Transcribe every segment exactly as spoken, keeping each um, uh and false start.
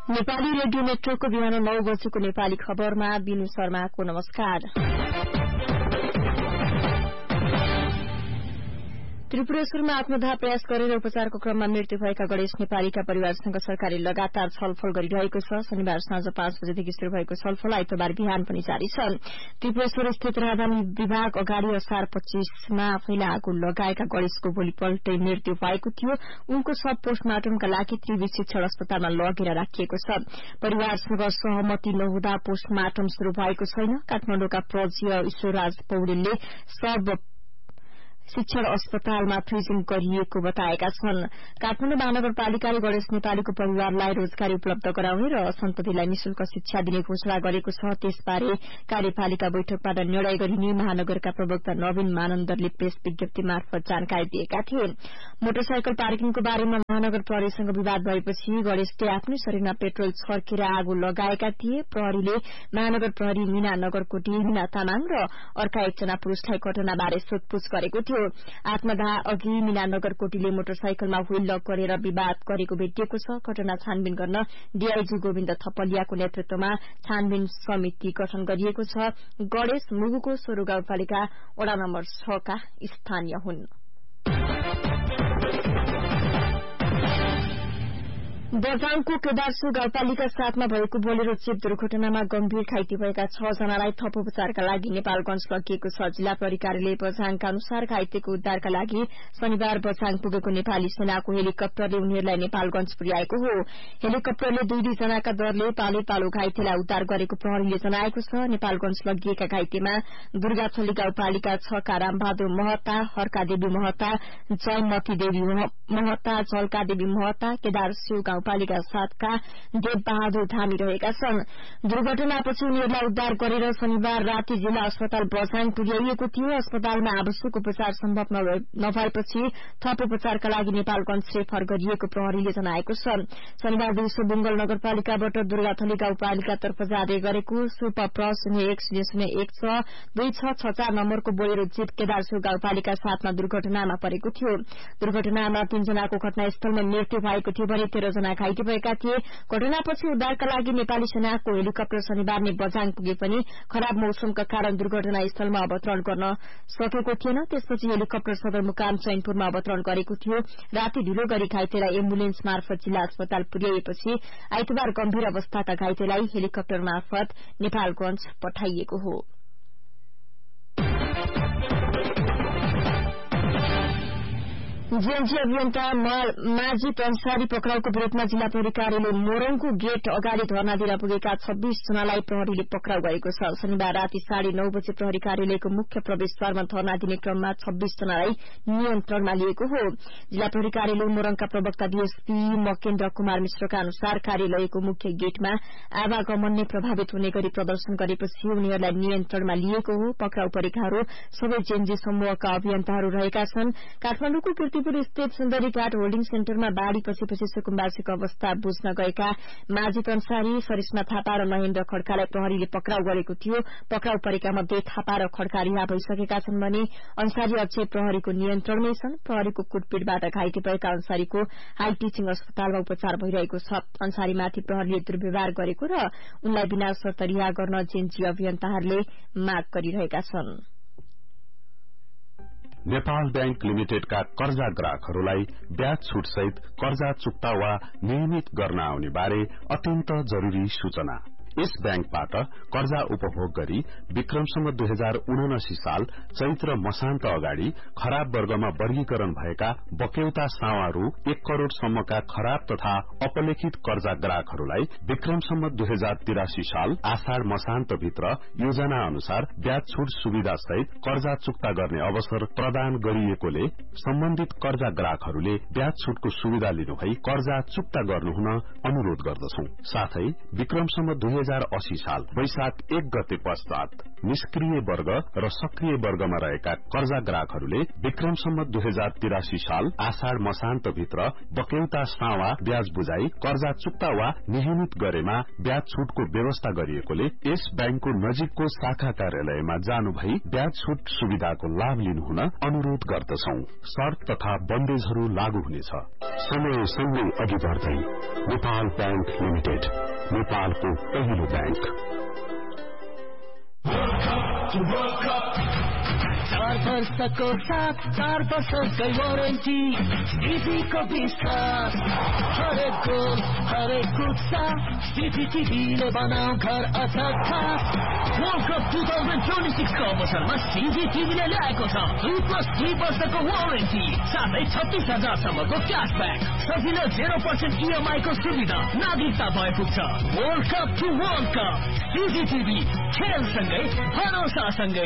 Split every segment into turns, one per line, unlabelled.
Nepali radio नेटवर्कको बिहान नौ बजेको नेपाली खबरमा बिनु शर्माको नमस्कार। त्रिपुरेश्वरमा आत्मदाह प्रयास गरेर उपचारको क्रममा मृत्यु भएका गणेश नेपालीका परिवारसँग सरकारले लगातार छलफल गरिरहेको छ। शनिबार साँझ पाँच बजेदेखि शुरू भएको छलफल आइतबार बिहान पनि जारी छ। त्रिपुरेश्वर स्थित राजधानी विभाग अगाडि असार पच्चीसमा आफैले आगो लगाएका गणेशको भोलिपल्टै मृत्यु भएको थियो। उनको शव पोस्टमार्टमका लागि त्रिवी शिक्षण अस्पतालमा लगेर राखिएको छ। परिवारसँग सहमति नहुँदा पोस्टमार्टम शुरू भएको छैन। काठमाडौँका प्रज्य ईश्वरराज पौडेलले शव शिक्षण अस्पतालमा फ्रिजिङ गरिएको बताएका छन्। काठमाडौँ महानगरपालिकाले गणेश नेपालीको परिवारलाई रोजगारी उपलब्ध गराउने र सन्ततिलाई निशुल्क शिक्षा दिने घोषणा गरेको छ। त्यसबारे कार्यपालिका बैठकबाट निर्णय गरिने महानगरका प्रवक्ता नवीन मानन्दरले प्रेस विज्ञप्ति मार्फत जानकारी दिएका थिए। मोटरसाइकल पार्किङको बारेमा महानगर प्रहरीसँग विवाद भएपछि गणेशले आफ्नै शरीरमा पेट्रोल छर्केर आगो लगाएका थिए। प्रहरीले महानगर प्रहरी मीना नगरकोटी मीना तामाङ र अर्का एकजना पुरूषलाई घटनाबारे सोधपूछ गरेको थियो। आत्मदाह अघि मीना नगरकोटीले मोटरसाइकलमा व्हील लक गरेर विवाद गरेको भेटिएको छ। घटना छानबिन गर्न डीआईजी गोविन्द थपलियाको नेतृत्वमा छानबिन समिति गठन गरिएको छ। गणेश मुगुको सोरो गाउँपालिका वडा नम्बर छ का स्थानीय हुन्। बझाङको केदारसु गाउँपालिका सातमा भएको बोलेरो जीप दुर्घटनामा गम्भीर घाइते भएका छ जनालाई थप उपचारका लागि नेपालगंज लगिएको छ। जिल्ला प्रहरी कार्यालय बझाङका अनुसार घाइतेको उद्धारका लागि शनिबार बझाङ पुगेको नेपाली सेनाको हेलिकप्टरले उनीहरूलाई नेपालगंज पुर्याएको हो। हेलिकप्टरले दुई दुई जनाका दरले पाले पालो घाइतेलाई उद्धार गरेको प्रहरीले जनाएको छ। नेपालगंज लगिएका घाइतेमा दुर्गाथली गाउँपालिका छ का रामबहादुर महता, हर्कादेवी महता, जयमती देवी महता, झल्कादेवी महता, केदारसु पालिका सातका देवबहादुर धामी रहेका छन्। दुर्घटनापछि उनीहरूलाई उद्धार गरेर शनिबार राति जिल्ला अस्पताल बझाङ पुर्याइएको थियो। अस्पतालमा आवश्यक उपचार सम्भव नभएपछि थप उपचारका लागि नेपालगंज रेफर गरिएको प्रहरीले जनाएको छ। शनिबार दिउँसो बुंगल नगरपालिकाबाट दुर्गाथली गाउँपालिकातर्फ जाँदै गरेको सुपर प्र शून्य एक शून्य शून्य एक छ दुई छ छ चार नम्बरको बोलेरो जीप केदारसु गाउँपालिका सातमा दुर्घटनामा परेको थियो। दुर्घटनामा तीनजनाको घटनास्थलमा मृत्यु भएको थियो भने तेह्र जना घाइते भएका थिए। घटनापछि उद्धारका लागि नेपाली सेनाको हेलिकप्टर शनिबार नै बझाङ पुगे पनि खराब मौसमका कारण दुर्घटना स्थलमा अवतरण गर्न सकेको थिएन। त्यसपछि हेलिकप्टर सदरमुकाम चैनपुरमा अवतरण गरेको थियो। राति ढिलो गरी घाइतेलाई एम्बुलेन्स मार्फत जिल्ला अस्पताल पुर्याएपछि आइतबार गम्भीर अवस्थाका घाइतेलाई हेलिकप्टर मार्फत नेपालगंज पठाइएको हो। जीएनजी अभियन्ता माजिद अन्सारी पक्राउको विरोधमा जिल्ला प्रहरी कार्यालय मोरङको गेट अगाडि धरना दिन पुगेका छब्बीस जनालाई प्रहरीले पक्राउ गरेको छ। शनिबार राति साढे नौ बजे प्रहरी कार्यालयको मुख्य प्रवेशद्वारमा धरना दिने क्रममा छब्बीस जनालाई नियन्त्रणमा लिएको हो। जिल्ला प्रहरी कार्यालय मोरङका प्रवक्ता डीएसपी मकेन्द्र कुमार मिश्रका अनुसार कार्यालयको मुख्य गेटमा आवागमन नै प्रभावित हुने गरी प्रदर्शन गरेपछि उनीहरूलाई नियन्त्रणमा लिएको हो। पक्राउ परेकाहरू सबै जेएनजी समूहका अभियन्ताहरू रहेका छन्। काठमाडौँको कीर्तिपुर स्थित सुन्दरीघाट होल्डिङ सेन्टरमा बाढ़ी पछि पछि सुकुम्बासीको अवस्था बुझ्न गएका माजिद अन्सारी, सरिस्मा थापा र महेन्द्र खड्कालाई प्रहरीले पक्राउ गरेको थियो। पक्राउ परेका मध्ये थापा र खड्का रिहा भइसकेका छन् भने अन्सारी अझै प्रहरीको नियन्त्रणमै छन्। प्रहरीको कुटपिटबाट घाइते भएका अन्सारीको हाई टिचिङ अस्पतालमा उपचार भइरहेको छ। अन्सारीमाथि प्रहरीले दुर्व्यवहार गरेको र उनलाई बिना शर्त रिहा गर्न जेएनजी अभियन्ताहरूले माग गरिरहेका छन्।
नेपाल बैंक लिमिटेडका कर्जा ग्राहकहरूलाई ब्याज छूट सहित कर्जा चुक्ता वा नियमित गर्न आउने बारे अत्यन्त जरूरी सूचना। यस बैंकबाट कर्जा उपभोग गरी विक्रमसम्म दुई हजार उनासी साल चैत्र मसान्त अगाडि खराब वर्गमा वर्गीकरण भएका बक्यौता सावा रु एक करोड़ सम्मका खराब तथा अपलेखित कर्जा ग्राहकहरूलाई विक्रमसम्म दुई हजार तिरासी साल आषाढ़ मसान्त भित्र योजना अनुसार ब्याज छूट सुविधा सहित कर्जा चुक्ता गर्ने अवसर प्रदान गरिएकोले सम्बन्धित कर्जा ग्राहकहरूले ब्याज छूटको सुविधा लिनुभई कर्जा चुक्ता गर्नुहुन अनुरोध गर्दछौं। साथै विक्रमसम्म दुई हजार अस्सी साल वैशाख एक गते पश्चात निष्क्रिय वर्ग र सक्रिय वर्गमा रहेका कर्जा ग्राहकहरूले विक्रम सम्मत दुई हजार तिरासी साल आषाढ़ मसान्त भित्र बक्यौता सावा ब्याज बुझाई कर्जा चुक्ता वा नियमित गरेमा ब्याज छुटको व्यवस्था गरिएकोले यस बैंकको नजिकको शाखा कार्यालयमा जानु भई ब्याज छुट सुविधाको लाभ लिनुहुन अनुरोध गर्दछौ। शर्त तथा बन्देजहरू लागू हुनेछ। समय सँगै अघि बढ्दै नेपाल बैंक लिमिटेड, नेपालको पहिलो बैंक।
चार वर्षको साथ चार वर्षकै वारेन्टी, टिभीको विश्वास, हरेक गोल हरेक उत्साह, सीसीटीभीले बनाऊ घर अझ खास। वर्ल्ड कप दुई हजार छब्बिस को अवसरमा सीसीटीभीले ल्याएको छ दुई प्लस दुई वर्षको वारेन्टी साथै छत्तीस हजार सम्मको क्यासब्याक, सजिलो जेरो पर्सेन्ट इएमआई को सुविधा, नागरिकता भए पुग्छ। World cup to world cup, CCTV खेलसँगै भरोसासँगै।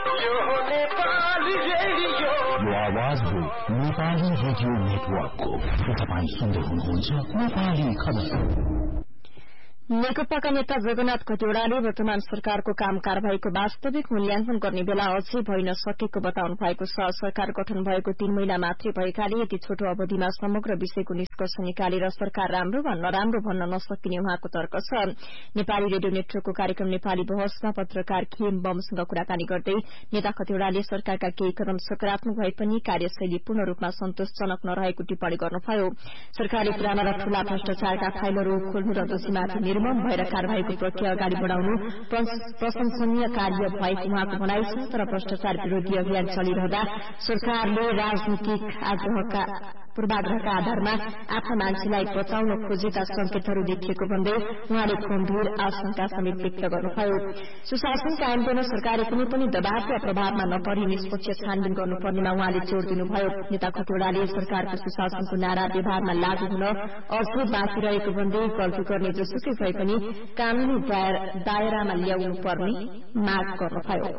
यो आवाज हो नेपाली रेडियो नेटवर्कको। तपाईँ सुन्दै हुनुहुन्छ नेपाली खबर।
नेकपाका नेता जगन्नाथ खतिवड़ाले वर्तमान सरकारको काम कारवाहीको वास्तविक मूल्याङ्कन गर्ने बेला अझै भइ नसकेको बताउनु भएको छ। सरकार गठन भएको तीन महिना मात्रै भएकाले यति छोटो अवधिमा समग्र विषयको निष्कर्ष निकालेर सरकार राम्रो वा नराम्रो भन्न नसकिने उहाँको तर्क छ। नेपाली रेडियो नेटवर्कको कार्यक्रम नेपाली बहसमा पत्रकार खेम बमसँग कुराकानी गर्दै नेता खतिवड़ाले सरकारका केही कदम सकारात्मक भए पनि कार्यशैली पूर्ण रूपमा सन्तोषजनक नरहेको टिप्पणी गर्नुभयो। सरकारले पुराना र ठूला भ्रष्टाचारका फाइलहरू खोल्नु र दोषीमाथि निर्मम भएर कार्यवाहीको प्रक्रिया अगाडि बढ़ाउनु प्रशंसनीय कार्य भएको उहाँको भनाइ छ। तर भ्रष्टाचार विरोधी अभियान चलिरहँदा सरकारले राजनीतिक आग्रहका पूर्वाग्रहका आधारमा आफ्ना मान्छेलाई बचाउन खोजेका संकेतहरू देखिएको भन्दै उहाँले गम्भीर आशंका समेत व्यक्त गर्नुभयो। सुशासन कायम गर्न सरकारले कुनै पनि दबाव वा प्रभावमा नपरी निष्पक्ष छानबिन गर्नुपर्नेमा उहाँले जोड़ दिनुभयो। नेता खतिवड़ाले सरकारको सुशासनको नारा व्यवहारमा लागू हुन अझै बाँकी रहेको भन्दै गल्ती गर्ने जोसुकै भए पनि कानूनी दायरामा ल्याउनु पर्ने माग गर्नुभयो।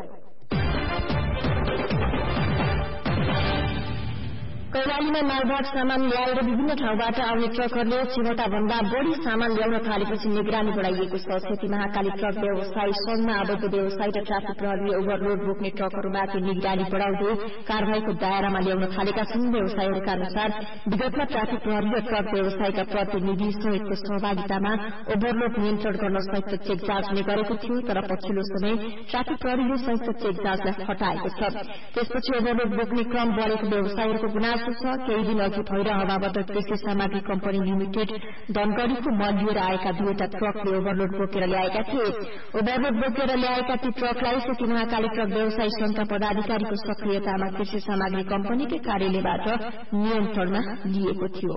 कैलालीमा मालभाग सामान ल्याएर विभिन्न ठाउँबाट आउने ट्रकहरूले क्षमता भन्दा बढ़ी सामान ल्याउन थालेपछि निगरानी बढ़ाइएको छ। सेती महाकाली ट्रक व्यवसायी संघमा अवैध व्यवसायी र ट्राफिक प्रहरीले ओभरलोड बोक्ने ट्रकहरूमाथि निगरानी बढ़ाउँदै कार्यवाहीको दायरामा ल्याउन थालेका छन्। व्यवसायीहरूका अनुसार विगतमा ट्राफिक प्रहरी र ट्रक व्यवसायका प्रतिनिधि सहितको सहभागितामा ओभरलोड नियन्त्रण गर्न संयुक्त चेक जाँच हुने गरेको थियो। तर पछिल्लो समय ट्राफिक प्रहरीले संयुक्त चेक जाँचलाई हटाएको छ। त्यसपछि ओभरलोड बोक्ने क्रम बढ़ेको व्यवसायीहरूको गुनासो छ। केही दिन अघि भएर हवाबाट कृषि सामग्री कम्पनी लिमिटेड धनगढ़ीको मल लिएर आएका दुईवटा ट्रकले ओभरलोड बोकेर ल्याएका थिए। ओभरलोड बोकेर ल्याएका ती ट्रकलाई सेती महाकाली ट्रक व्यवसायी संघका पदाधिकारीको सक्रियतामा कृषि सामग्री कम्पनीकै कार्यालयबाट नियन्त्रणमा लिएको थियो।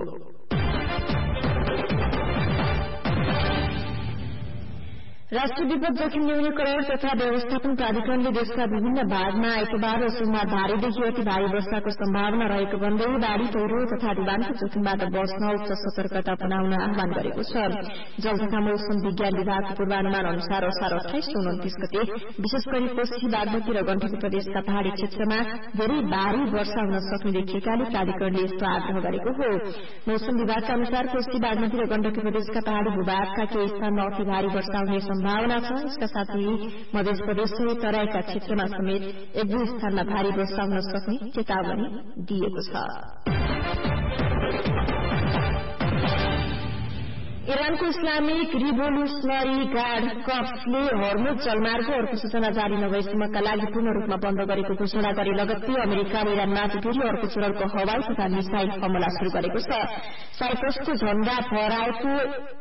राष्ट्रिय विपद जोखिम न्यूनीकरण तथा व्यवस्थापन प्राधिकरणले देशका विभिन्न भागमा आइतबार र सोमबार भारीदेखि अति भारी वर्षाको सम्भावना रहेको भन्दै बाढ़ी पहिरो तथा डुबानको जोखिमबाट बस्न उच्च सतर्कता अपनाउन आह्वान गरेको छ। जल तथा मौसम विज्ञान विभागको पूर्वानुमान अनुसार असार अठाइस र उन्तिस गते विशेष गरी कोशी बागमती र गण्डकी प्रदेशका पहाड़ी क्षेत्रमा धेरै भारी वर्षा हुन सक्ने देखिएकाले प्राधिकरणले यस्तो आग्रह गरेको हो। मौसम विभागका अनुसार कोशी बागमती र गण्डकी प्रदेशका पहाड़ी भूभागका केही स्थानमा अति भारी वर्षा हुने सम्भावना छ। यसका साथै मध्य प्रदेश सहित तराईका क्षेत्रमा समेत एक दुई स्थानमा भारी वर्षा हुन सक्ने चेतावनी दिएको छ। इरानको इस्लामिक रिभोल्युसनरी गार्ड कर्प्सले हर्मुज जलमार्ग अर्को सूचना जारी नभएसम्मका लागि पूर्ण रूपमा बन्द गरेको घोषणा गरे लगत्तै अमेरिकाले इरानमाथि फेरि अर्को चरणको हवाई तथा मिसाइल हमला शुरू गरेको छ। साइप्रसको झण्डा फहराएको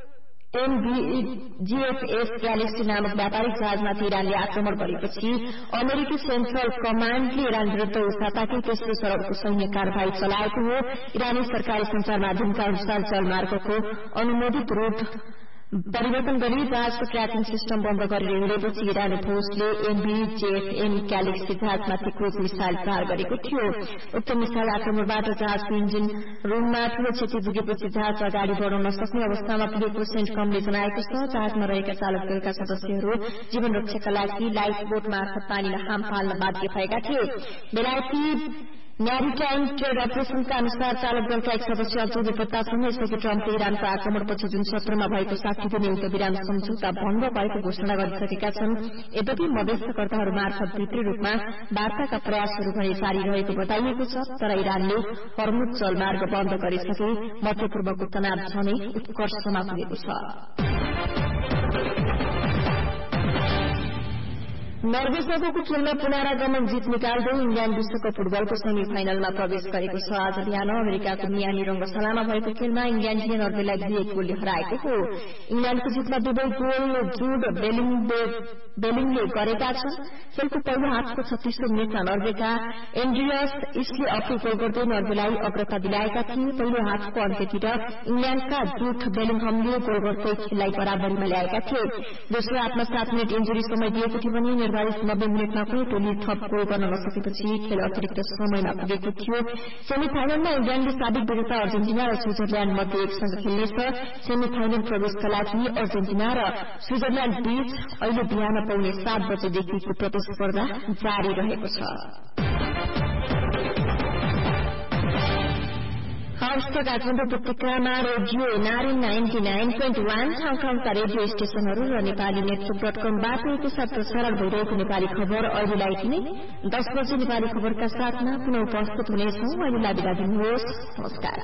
एमबीजीएफएस ग्यालेक्सी नामक व्यापारिक जहाजमाथि इरानले आक्रमण गरेपछि अमेरिकी सेन्ट्रल कमाण्डले इरान विरूद्ध उसाताकै तेस्रो चरणको सैन्य कार्यवाही चलाएको हो। इरानी सरकारी संचार माध्यमका अनुसार जलमार्गको अनुमोदित रूट परिवर्तन गरी जहाजको ट्र्याकिङ सिस्टम बन्द गरेर हिँडेपछि इरानी फौजले एमबीजेएफएम ग्यालेक्सी जहाजमाथि क्रुज मिसाइल प्रहार गरेको थियो। उक्त मिसाइल आक्रमणबाट जहाजको इन्जिन रूममा ठूलो क्षति पुगेपछि जहाज अगाडि बढ़ाउन नसक्ने अवस्थामा पुगेको सेन्टकमले जनाएको छ। जहाजमा रहेका चालक दलका सदस्यहरू जीवन रक्षाका लागि लाइफ बोट मार्फत पानीमा हाम फाल्न बाध्य भएका थिए। बेलायती म्यारिटाइम ट्रेड अपरेशनका अनुसार चालक दलका एक सदस्य अझै बेपत्ता छन्। यसअघि ट्रम्पले इरानको आक्रमणपछि जुन सत्रमा भएको साठी दिने युद्धविराम सम्झौता भंग भएको घोषणा गरिसकेका छन्। यद्यपि मध्यस्थकर्ताहरू मार्फत भित्री रूपमा वार्ताका प्रयासहरू भने जारी रहेको बताइएको छ, तर इरानले हर्मुज जलमार्ग बन्द गरिसके मध्यपूर्वको तनाव झनै उत्कर्षमा पुगेको छ। नर्वेसँगको खेलमा पुनरागमन जित निकाल्दै इङ्ल्याण्ड विश्वकप फुटबलको सेमी फाइनलमा प्रवेश गरेको छ। आज बिहान अमेरिकाको मियामी रंगशालामा भएको खेलमा इङ्ल्याण्डले नर्वेलाई दुई एक गोलले हराएको हो। इङ्ल्याण्डको जितमा दुवै गोल जुड बेलिङले गरेका छन्। खेलको पहिलो हाफको छत्तीसौं मिनटमा नर्वेका एन्ड्रियस इस्ले अफी गोल गर्दै नर्वेलाई अग्रता दिलाएका थिए। पहिलो हाफको अन्त्यतिर इङ्ल्याण्डका जुड बेलिङहमले गोल गर्दै खेललाई बराबरीमा ल्याएका थिए। दोस्रो हाफमा सात मिनट इन्जुरी समय दिएको थियो भने निर्धारित नब्बे मिनटमा पनि टोली थप गोल गर्न नसकेपछि खेल अतिरिक्त समयमा पुगेको थियो। सेमी फाइनलमा इङ्ल्याण्डले साबिक विजेता अर्जेन्टिना र स्विजरल्याण्ड मध्ये एकसँग खेल्नेछ। सेमी फाइनल प्रवेशका लागि अर्जेन्टिना र स्विजरल्याण्ड बीच अहिले बिहान पाउने सात बजेदेखिको प्रतिस्पर्धा जारी रहेको छ। हवस् त काठमाडौँ उपत्यकामा रेडियो नारी नाइन्टी नाइन पोइन्ट वान ठाउँ ठाउँका रेडियो स्टेशनहरू र नेपाली नेटवर्क डट कमबाट एकसाथ प्रसारण भइरहेको नेपाली खबर अहिलेलाई नै दस बजे नेपाली खबरका साथमा पुनः उपस्थित हुनेछौं। अहिलेलाई बिदा दिनुहोस्। नमस्कार।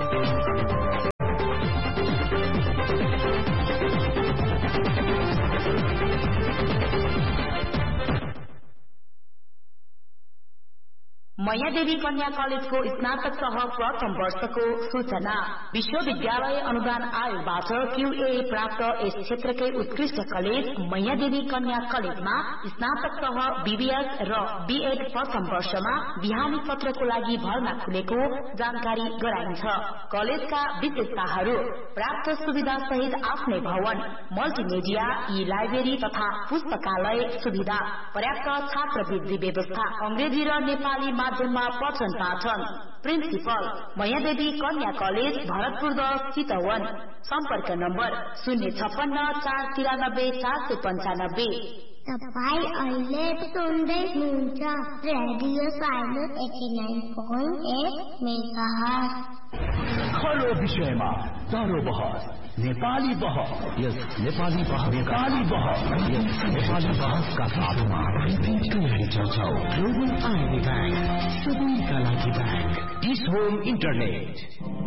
मैयादेवी कन्या कलेजको स्नातक सह प्रथम वर्षको सूचना। विश्वविद्यालय अनुदान आयोगबाट क्यूए प्राप्त यस क्षेत्रकै उत्कृष्ट कलेज मैयादेवी कन्या कलेजमा स्नातक सह बीबीएस र बीएड प्रथम वर्षमा बिहानी सत्रको लागि भर्ना खुलेको जानकारी गराइन्छ। कलेजका विशेषताहरू: प्राप्त सुविधा सहित आफ्नै भवन, मल्टिमिडिया, ई लाइब्रेरी तथा पुस्तकालय सुविधा, पर्याप्त छात्रवृत्ति व्यवस्था, अंग्रेजी र नेपाली माध्यममा पठन पाठन। प्रिन्सिपल मैयादेवी कन्या कलेज भरतपुर दस चितवन। सम्पर्क नम्बर शून्य छप्पन्न चार तिरानब्बे चार सय पन्चानब्बे।
तपाईँ अहिले सुन्दै हुनुहुन्छ radio silent eighty nine point at megahertz.
खरो विषयमा चारो बहस, नेपाली बहस, यस नेपाली बहस नेपाली बहस यस नेपाली बहसका साथमा तयारी चर्चा ग्लोबल आइडी ब्याङ्क सबैका लागि ब्याङ्क, डिस होम इन्टरनेट।